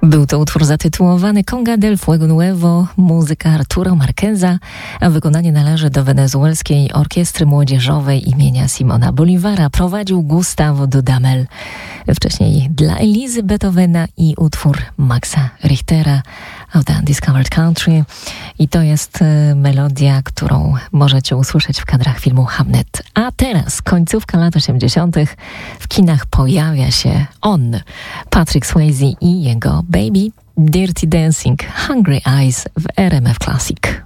Był to utwór zatytułowany Conga del Fuego Nuevo, muzyka Arturo Marqueza, a wykonanie należy do wenezuelskiej orkiestry młodzieżowej imienia Simona Bolívara. Prowadził Gustavo Dudamel. Wcześniej dla Elizy Beethovena i utwór Maxa Richtera, Out Undiscovered Country. I to jest melodia, którą możecie usłyszeć w kadrach filmu Hamnet. A teraz, końcówka lat 80. w kinach pojawia się on, Patrick Swayze i jego Baby, Dirty Dancing, Hungry Eyes w RMF Classic.